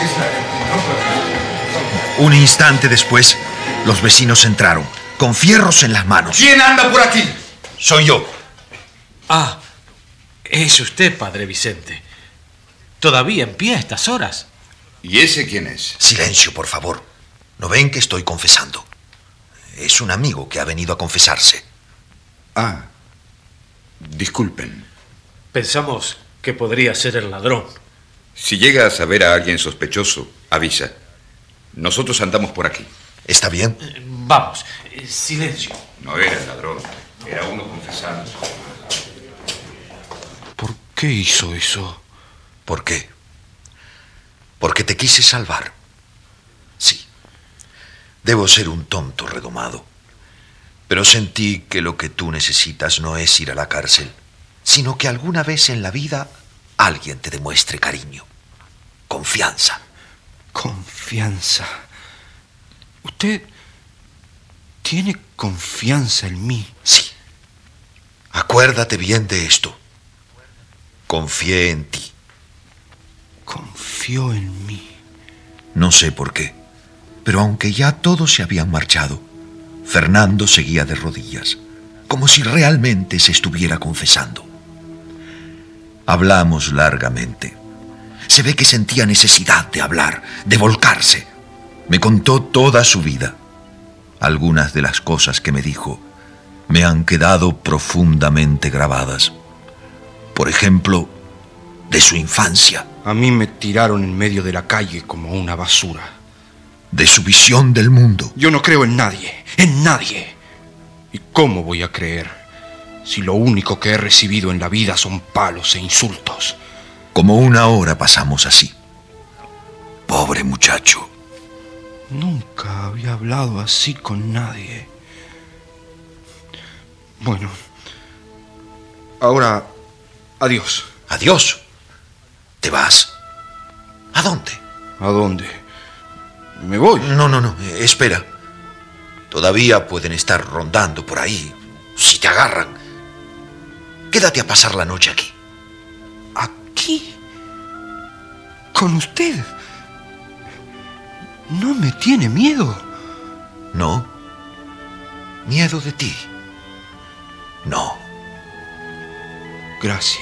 Un instante después, los vecinos entraron, con fierros en las manos. ¿Quién anda por aquí? Soy yo. Ah, es usted, padre Vicente. ¿Todavía en pie a estas horas? ¿Y ese quién es? Silencio, por favor. ¿No ven que estoy confesando? Es un amigo que ha venido a confesarse. Ah, disculpen. Pensamos que podría ser el ladrón. Si llega a saber a alguien sospechoso, avisa. Nosotros andamos por aquí. ¿Está bien? Vamos, silencio. No era el ladrón, era uno confesando. ¿Por qué hizo eso? ¿Por qué? Porque te quise salvar. Sí. Debo ser un tonto redomado. Pero sentí que lo que tú necesitas no es ir a la cárcel, sino que alguna vez en la vida alguien te demuestre cariño, confianza. Confianza. ¿Usted tiene confianza en mí? Sí. Acuérdate bien de esto. Confié en ti. Confió en mí. No sé por qué, pero aunque ya todos se habían marchado, Fernando seguía de rodillas, como si realmente se estuviera confesando. Hablamos largamente. Se ve que sentía necesidad de hablar, de volcarse. Me contó toda su vida. Algunas de las cosas que me dijo me han quedado profundamente grabadas. Por ejemplo, de su infancia. A mí me tiraron en medio de la calle como una basura. De su visión del mundo. Yo no creo en nadie, en nadie. ¿Y cómo voy a creer si lo único que he recibido en la vida son palos e insultos? Como una hora pasamos así. Pobre muchacho. Nunca había hablado así con nadie. Bueno, ahora, adiós. ¿Adiós? ¿Te vas? ¿A dónde? ¿A dónde? ¿Me voy? No, espera. Todavía pueden estar rondando por ahí. Si te agarran, quédate a pasar la noche aquí. ¿Aquí? ¿Con usted? ¿No me tiene miedo? No. ¿Miedo de ti? No. Gracias.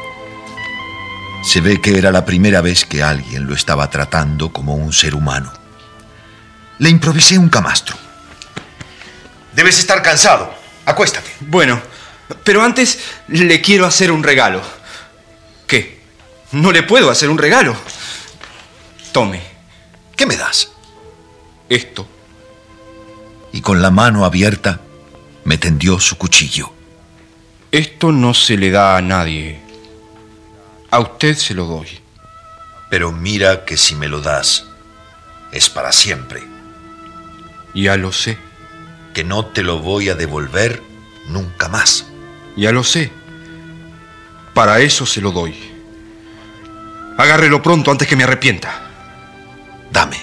Se ve que era la primera vez que alguien lo estaba tratando como un ser humano. Le improvisé un camastro. Debes estar cansado. Acuéstate. Bueno, pero antes le quiero hacer un regalo. ¿Qué? ¿No le puedo hacer un regalo? Tome. ¿Qué me das? Esto. Y con la mano abierta me tendió su cuchillo. Esto no se le da a nadie. A usted se lo doy. Pero mira que si me lo das, es para siempre. Ya lo sé. Que no te lo voy a devolver nunca más. Ya lo sé. Para eso se lo doy. Agárrelo pronto antes que me arrepienta. Dame.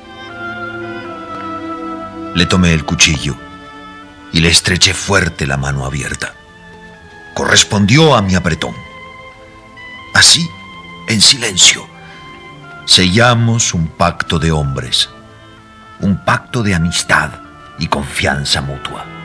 Le tomé el cuchillo y le estreché fuerte la mano abierta. Correspondió a mi apretón. Así, en silencio, sellamos un pacto de hombres, un pacto de amistad y confianza mutua.